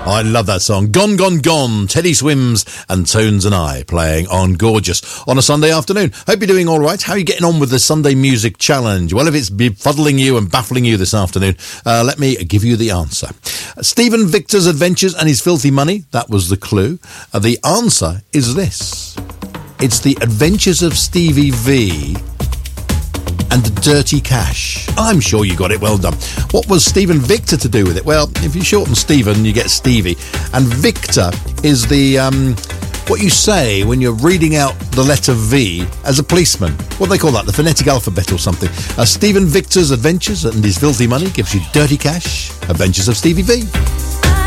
I love that song. Gone, Gone, Gone. Teddy Swims and Tones and I playing on Gorgeous on a Sunday afternoon. Hope you're doing all right. How are you getting on with the Sunday Music Challenge? Well, if it's befuddling you and baffling you this afternoon, let me give you the answer. Stephen Victor's Adventures and His Filthy Money. That was the clue. The answer is this. It's The Adventures of Stevie V and Dirty Cash. I'm sure you got it. Well done. What was Stephen Victor to do with it? Well, if you shorten Stephen, you get Stevie. And Victor is the what you say when you're reading out the letter V as a policeman. What do they call that? The phonetic alphabet or something. Stephen Victor's Adventures and His Filthy Money gives you Dirty Cash, Adventures of Stevie V.